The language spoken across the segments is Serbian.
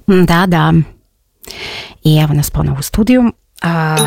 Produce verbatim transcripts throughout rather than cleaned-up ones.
Da, da. I evo nas ponovo u studiju. A...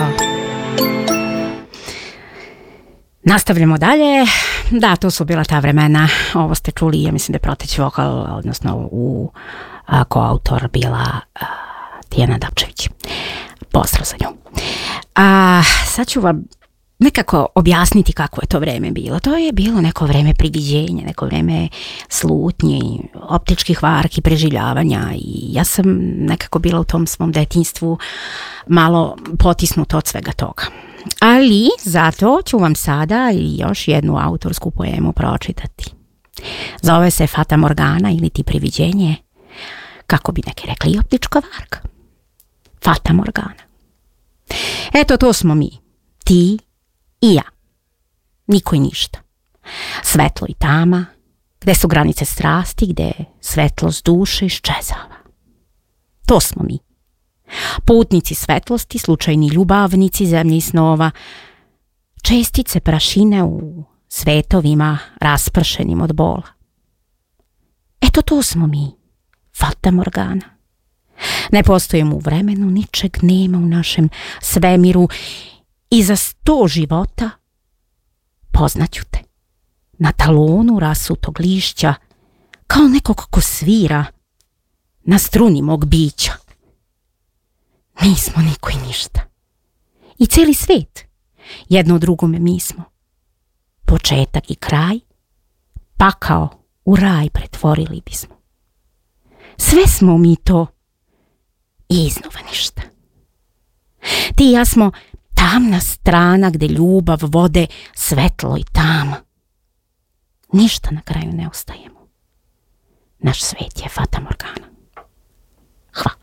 Nastavljamo dalje. Da, to su bila ta vremena. Ovo ste čuli, ja mislim da je prateći vokal, odnosno u a, koautor bila a, Tijana Dapčević. Pozdrav za nju. A, sad ću vam nekako objasniti kako je to vreme bilo. To je bilo neko vreme priviđenja, neko vreme slutnji, optičkih varki, preživljavanja i ja sam nekako bila u tom svom detinjstvu malo potisnuta od svega toga. Ali zato ću vam sada još jednu autorsku poemu pročitati. Zove se Fata Morgana ili ti priviđenje, kako bi neki rekli i optička varka. Fata Morgana. Eto, to smo mi, ti i ja. Niko i ništa. Svetlo i tama, gde su granice strasti, gde svetlost duše iščezava. To smo mi. Putnici svetlosti, slučajni ljubavnici zemlje i snova, čestice prašine u svetovima raspršenim od bola. Eto, to smo mi, Fata Morgana. Ne postojimo u vremenu, ničeg nema u našem svemiru i za sto života poznaću te na talonu rasutog lišća kao nekog ko svira na struni mog bića. Mi smo niko i ništa. I cijeli svet, jedno u drugome mi smo. Početak i kraj, pakao u raj pretvorili bismo. Sve smo mi to i iznova ništa. Ti i ja smo tamna strana gde ljubav vode svetlo i tama. Ništa na kraju ne ostajemo. Naš svet je Fata Morgana. Hvala.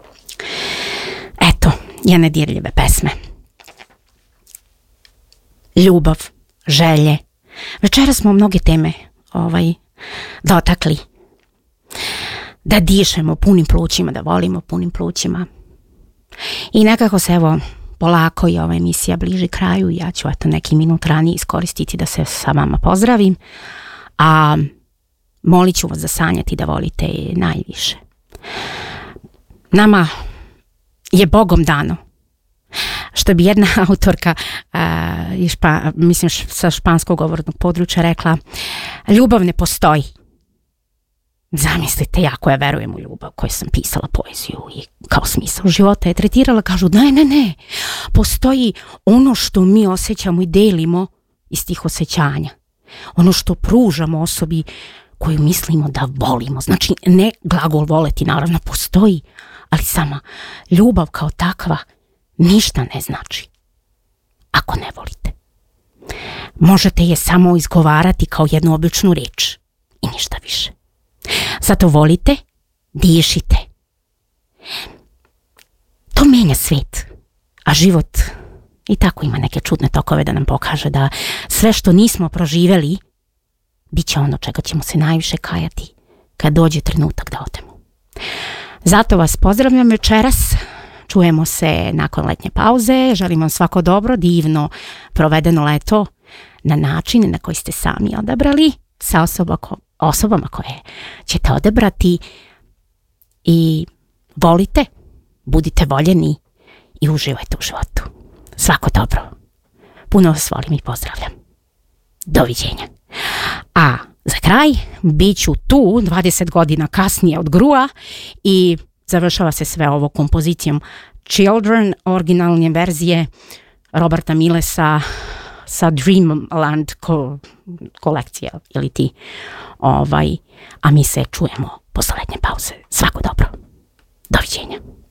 Eto, jedne dirljive pesme. Ljubav, želje. Večera smo mnoge teme ovaj, dotakli. Da dišemo punim plućima, da volimo punim plućima. I nekako se evo polako i ova emisija bliži kraju. Ja ću eto neki minut ranije iskoristiti da se sa vama pozdravim. A molit ću vas da sanjate da volite najviše. Nama je Bogom dano. Što bi jedna autorka uh, špa, mislim sa španskog govornog područja rekla, ljubav ne postoji. Zamislite, ja koja verujem u ljubav, koja sam pisala poeziju i kao smisao života je tretirala, kažu ne, ne, ne, postoji ono što mi osjećamo i delimo iz tih osjećanja. Ono što pružamo osobi koju mislimo da volimo. Znači, ne glagol voleti, naravno postoji, ali sama ljubav kao takva ništa ne znači ako ne volite. Možete je samo izgovarati kao jednu običnu reč i ništa više. Zato volite, dišite. To menja svet, a život i tako ima neke čudne tokove da nam pokaže da sve što nismo proživeli bit će ono čega ćemo se najviše kajati kad dođe trenutak da odemo. Zato vas pozdravljam večeras. Čujemo se nakon letnje pauze. Želim vam svako dobro, divno provedeno leto na način na koji ste sami odabrali sa osoba ko, osobama koje ćete odabrati i volite, budite voljeni i uživajte u životu. Svako dobro. Puno vas volim i pozdravljam. Doviđenja. A za kraj bit ću tu dvadeset godina kasnije od Grua i završava se sve ovo kompozicijom Children, originalne verzije Roberta Millesa sa Dreamland ko, kolekcija ili ti ovaj, a mi se čujemo posle letnje pauze. Svako dobro. Doviđenja.